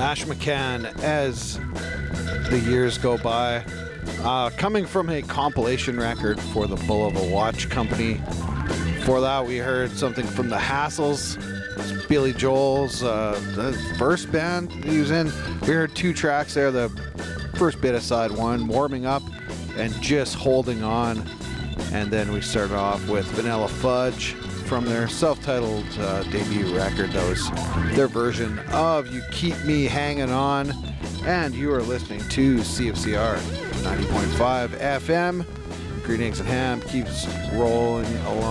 Mash McCann as the years go by. Coming from a compilation record for the Bull of a Watch Company. Before that, we heard something from the Hassles, Billy Joel's the first band he was in. We heard two tracks there. The first bit of side one, Warming Up and Just Holding On. And then we started off with Vanilla Fudge from their self-titled debut record. That was their version of You Keep Me Hanging On. And you are listening to CFCR 90.5 FM. Green Eggs and Ham keeps rolling along.